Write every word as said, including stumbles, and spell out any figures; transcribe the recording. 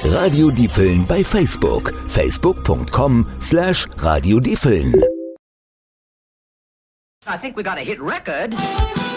Radio Diepeln bei Facebook. facebook punkt com slash Radio Diepeln. I think we got a hit record.